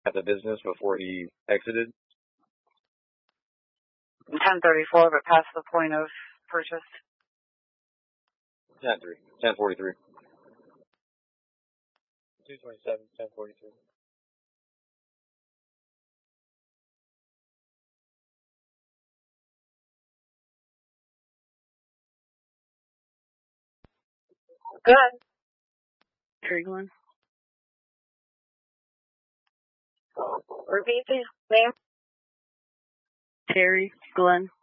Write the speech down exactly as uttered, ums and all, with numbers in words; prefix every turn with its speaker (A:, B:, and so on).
A: at the business before he exited?
B: ten thirty-four, but past the point of purchase.
A: ten three. ten forty-three. two twenty-seven, ten forty-three.
B: Good. Terry Glenn. Repeat the name. Terry Glenn.